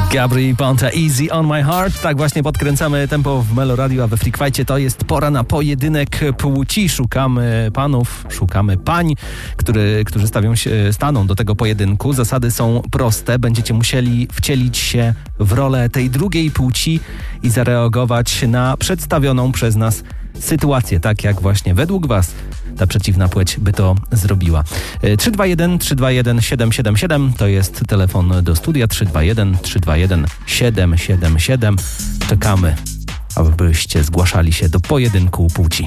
Gabry Ponte, Easy on my heart. Tak właśnie podkręcamy tempo w Melo Radio, a we Freak Fightie to jest pora na pojedynek płci. Szukamy panów, szukamy pań, którzy staną do tego pojedynku. Zasady są proste. Będziecie musieli wcielić się w rolę tej drugiej płci i zareagować na przedstawioną przez nas sytuację, tak jak właśnie według was ta przeciwna płeć by to zrobiła. 321-321-777 to jest telefon do studia. 321-321-777. Czekamy, abyście zgłaszali się do pojedynku płci.